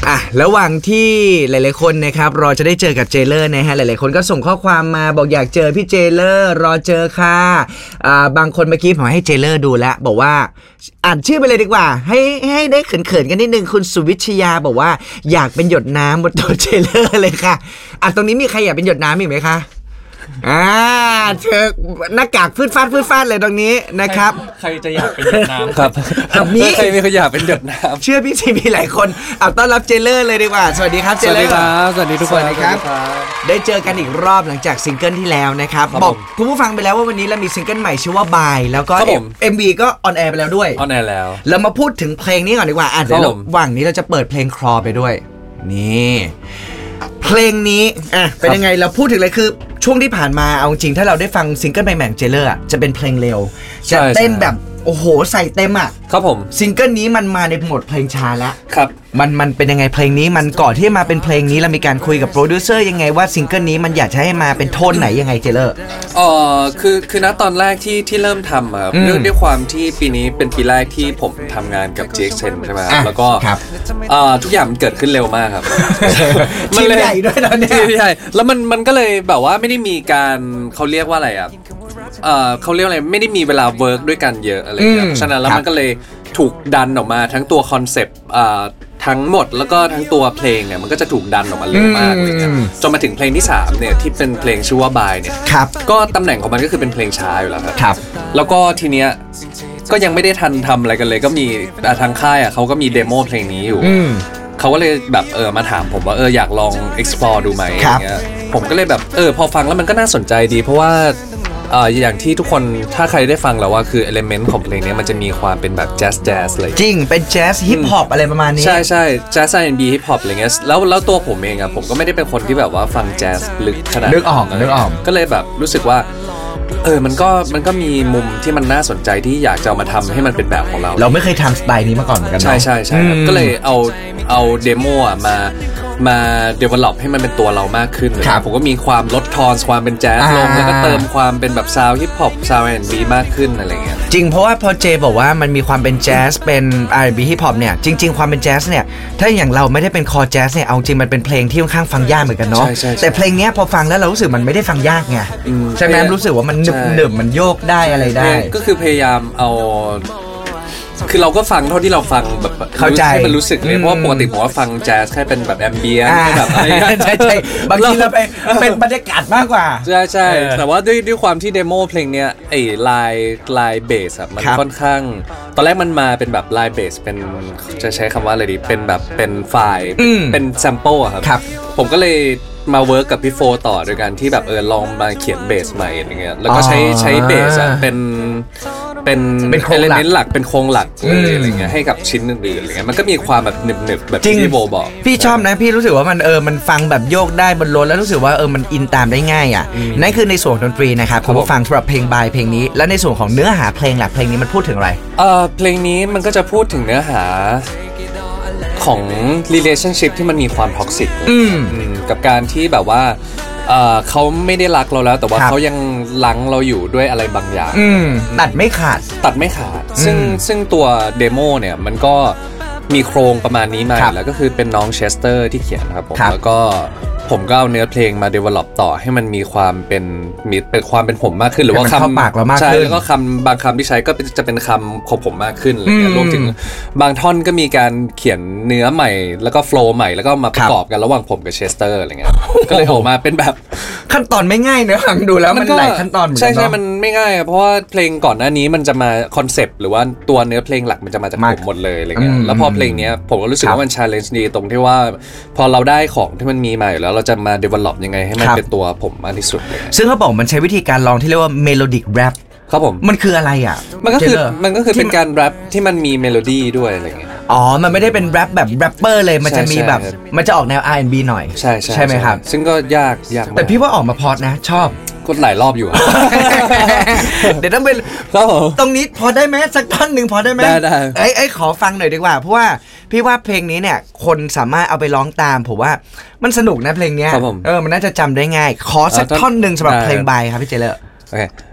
ระหว่างที่หลายๆคนนะครับรอจะได้เจอกับเจเลอร์นะฮะหลายๆคนก็ส่งข้อความมาบอกอยากเจอพี่เจเลอร์รอเจอค่ะบางคนเมื่อกี้ผมให้เจเลอร์ดูแล้วบอกว่าอ่านชื่อไปเลยดีกว่าให้ได้เขินๆกันนิดนึงคุณสุวิชยาบอกว่าอยากเป็นหยดน้ำบนตัวเจเลอร์เลยค่ะตรงนี้มีใครอยากเป็นหยดน้ำอีกไหมคะเธอหน้ากากฟืดฟาดเลยตรงนี้นะครับใครจะอยากเป็นหยดน้ำครับใครไม่อยากเป็นหยดน้ำเชื่อพี่ซีมีหลายคนต้อนรับเจเลอร์เลยดีกว่าสวัสดีครับเจเลอร์สวัสดีทุกคนครับได้เจอกันอีกรอบหลังจากซิงเกิลที่แล้วนะครับบอกคุณผู้ฟังไปแล้วว่าวันนี้เรามีซิงเกิลใหม่ชื่อว่าบายแล้วก็ MV ก็ออนแอร์ไปแล้วด้วยออนแอร์แล้วเรามาพูดถึงเพลงนี้ก่อนดีกว่าเดี๋ยวระหว่างนี้เราจะเปิดเพลงคลอไปด้วยนี่เพลงนี้เป็นยังไงเราพูดถึงเลยคือช่วงที่ผ่านมาเอาจริงถ้าเราได้ฟังซิงเกิลใหม่แหม่งเจเลอร์จะเป็นเพลงเร็วจะเต้นแบบโอ้โหใส่เต็มครับผมซิงเกิลนี้มันมาในโหมดเพลงช้าแล้วครับมันเป็นยังไงเพลงนี้มันก่อนที่มาเป็นเพลงนี้เรามีการคุยกับโปรดิวเซอร์ยังไงว่าซิงเกิลนี้มันอยากจะให้มาเป็นโทนไหนยังไงเจเลอร์คือณตอนแรกที่เริ่มทำครับด้วยความที่ปีนี้เป็นปีแรกที่ผมทำงานกับ GXN ใช่ไหมแล้วก็ทุกอย่างมันเกิดขึ้นเร็วมากครับมันใหญ่ด้วยนะเนี่ยใช่แล้วมันก็เลยแบบว่าไม่ได้มีการเขาเรียกว่าอะไรเขาเรียกอะไรไม่ได้มีเวลาเวิร์กด้วยกันเยอะอะไรอย่างเงี้ยฉะนั้นแล้วมันก็เลยถูกดันออกมาทั้งตัวคอนเซปต์ทั้งหมดแล้วก็ทั้งตัวเพลงเนี่ยมันก็จะถูกดันออกมาเร็วมากเลยจนมาถึงเพลงที่3เนี่ยที่เป็นเพลงชื่อว่าบายเนี่ยก็ตำแหน่งของมันก็คือเป็นเพลงช้าอยู่แล้วครับแล้วก็ทีเนี้ยก็ยังไม่ได้ทันทำอะไรกันเลยก็มีทางค่ายเขาก็มีเดโมเพลงนี้อยู่เขาก็เลยแบบมาถามผมว่าอยากลอง explore ดูไหมอย่างเงี้ยผมก็เลยแบบพอฟังแล้วมันก็น่าสนใจดีเพราะว่าอย่างที่ทุกคนถ้าใครได้ฟังแล้วว่าคือ element ของเพลงนี้มันจะมีความเป็นแบบแจ๊สเลยจริงเป็นแจ๊สฮิปฮอปอะไรประมาณนี้ใช่แจ๊ส R&B ฮิปฮอปอะไรเงี้ยแล้วตัวผมเองผมก็ไม่ได้เป็นคนที่แบบว่าฟังแจ๊สลึกขนาดนึกออกก็เลยแบบรู้สึกว่ามันก็มีมุมที่มันน่าสนใจที่อยากจะเอามาทำให้มันเป็นแบบของเราไม่เคยทำสไตล์นี้มาก่อนเหมือนกันใช่ก็เลยเอาเดโมมา develop ให้มันเป็นตัวเรามากขึ้นเลยผมก็มีความลดทอนความเป็นแจ๊สลงแล้วก็เติมความเป็นแบบซาวด์ฮิปฮอปซาวด์ R&B มากขึ้นอะไรเงี้ยจริงเพราะว่าพอเจบอกว่ามันมีความเป็นแจ๊สเป็น R&B ฮิปฮอปเนี่ยจริงๆความเป็นแจ๊สเนี่ยถ้าอย่างเราไม่ได้เป็นคอแจ๊สเนี่ยเอาจริงมันเป็นเพลงที่ค่อนข้างฟังยากเหมือนกันเนาะแต่เพลงนี้พอฟังแล้วเรารู้สึกมันไม่ได้ฟังยากไงใช่ไหมรู้สึกว่ามันหนึบมันโยกได้อะไรได้ก็คือพยายามเอาคือเราก็ฟังเท่าที่เราฟังแบบเข้าใจให้มันรู้สึกเลยเพราะว่าปกติผมว่าฟังแจ๊สแค่เป็นแบบแอมเบียนแบบอะไรใช่บางทีเราเป็นบรรยากาศมากกว่าใช่แต่ว่าด้วยความที่เดโมเพลงเนี้ยไอ้ลายเบสมันค่อนข้างตอนแรกมันมาเป็นแบบลายเบสเป็นจะใช้คำว่าอะไรดีเป็นแบบเป็นไฟล์เป็นแซมเปิลครับผมก็เลยมาเวิร์กกับพี่โฟต่อโดยการที่แบบลองมาเขียนเบสใหม่อย่างเงี้ยแล้วก็ใช้เบสเป็นเอลิเมนต์หลักเป็นโครงหลักอะไรเงี้ยให้กับชิ้นอื่นๆอะไรเงี้ยมันก็มีความแบบหนึบๆแบบที่โบบอกพี่ชอบนะพี่รู้สึกว่ามันฟังแบบโยกได้บนรถแล้วรู้สึกว่ามันอินตามได้ง่ายนั่นคือในส่วนดนตรีนะครับผมฟังสำหรับเพลงบายเพลงนี้แล้วในส่วนของเนื้อหาเพลงหลักเพลงนี้มันพูดถึงอะไรเพลงนี้มันก็จะพูดถึงเนื้อหาของ relationship ที่มันมีความท็อกซิกกับการที่แบบว่าเขาไม่ได้รักเราแล้วแต่ว่าเขายังลังเราอยู่ด้วยอะไรบางอย่างตัดไม่ขาดซึ่งตัวเดโมเนี่ยมันก็มีโครงประมาณนี้มาแล้วก็คือเป็นน้องเชสเตอร์ที่เขียนครับผมแล้วก็ผมก็เอาเนื้อเพลงมา develop ต่อให้มันมีความเป็นความเป็นผมมากขึ้นหรือว่าคำปากเรามากขึ้นใช่แล้วก็คำบางคำที่ใช้ก็จะเป็นคำของผมมากขึ้นอะไรเงี้ยรวมถึงบางท่อนก็มีการเขียนเนื้อใหม่แล้วก็โฟล์ใหม่แล้วก็มาประกอบกันระหว่างผมกับเชสเตอร์อะไรเงี้ยก็เลยออกมาเป็นแบบขั้นตอนไม่ง่ายเนอะฟังดูแล้วมันหลายขั้นตอนเหมือนกันใช่มันไม่ง่ายเพราะว่าเพลงก่อนหน้านี้มันจะมาคอนเซปต์หรือว่าตัวเนื้อเพลงหลักมันจะมาจากผมหมดเลยอะไรเงี้ยแล้วพอเพลงนี้ผมก็รู้สึกว่ามัน challenge ดีตรงที่ว่าพอเราได้ของที่มันมีมาอยู่แล้วเราจะมา develop ยังไงให้มันเป็นตัวผมมากที่สุดเลยซึ่งเขาบอกมันใช้วิธีการร้องที่เรียกว่า melodic rap ครับผมมันคืออะไรมันก็คือเป็นการแรปที่มันมีเมโลดี้ด้วยอะไรเงี้ยมันไม่ได้เป็นแรปแบบแรปเปอร์เลยมันจะมีแบบมันจะออกแนว R&B หน่อยใช่ไหมครับซึ่งก็ยากแต่พี่ว่าออกมาพอดนะชอบกดหลายรอบอยู่เดี๋ยวต้องเป็นตรงนี้พอได้ไหมสักท่อนหนึ่งพอได้ไหมได้ขอฟังหน่อยดีกว่าเพราะว่าพี่ว่าเพลงนี้เนี่ยคนสามารถเอาไปร้องตามผมว่ามันสนุกนะเพลงนี้มันน่าจะจำได้ง่ายขอสักท่อนหนึ่งสำหรับเพลงบายครับพี่เจเลอร์โอเค